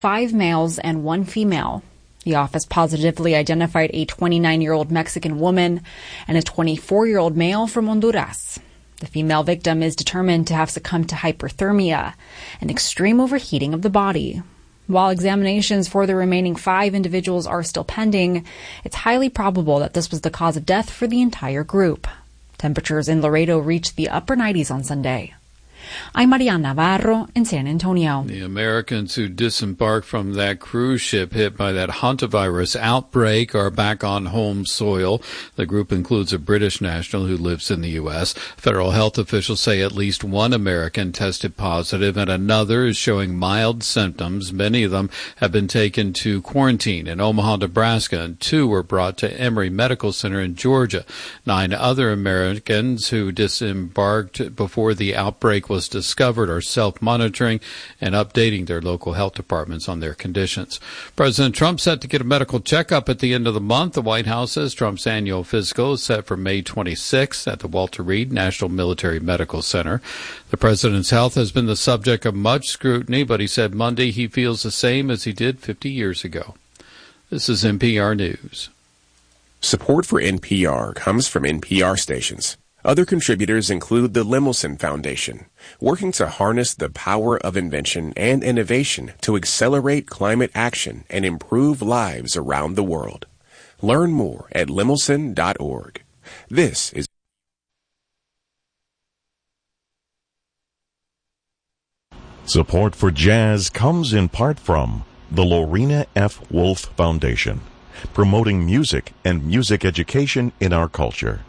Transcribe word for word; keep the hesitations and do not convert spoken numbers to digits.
five males and one female. The office positively identified a twenty-nine-year-old Mexican woman and a twenty-four-year-old male from Honduras. The female victim is determined to have succumbed to hyperthermia, an extreme overheating of the body. While examinations for the remaining five individuals are still pending, it's highly probable that this was the cause of death for the entire group. Temperatures in Laredo reached the upper nineties on Sunday. I'm Mariana Navarro in San Antonio. The Americans who disembarked from that cruise ship hit by that hantavirus outbreak are back on home soil. The group includes a British national who lives in the U S. Federal health officials say at least one American tested positive and another is showing mild symptoms. Many of them have been taken to quarantine in Omaha, Nebraska, and two were brought to Emory Medical Center in Georgia. Nine other Americans who disembarked before the outbreak was discovered are self-monitoring and updating their local health departments on their conditions. President Trump set to get a medical checkup at the end of the month. The White House says Trump's annual physical is set for May twenty-sixth at the Walter Reed National Military Medical Center. The president's health has been the subject of much scrutiny, but he said Monday he feels the same as he did fifty years ago. This is N P R News. Support for N P R comes from N P R stations. Other contributors include the Lemelson Foundation, working to harness the power of invention and innovation to accelerate climate action and improve lives around the world. Learn more at lemelson dot org. This is Support for jazz comes in part from the Lorena F. Wolf Foundation, promoting music and music education in our culture.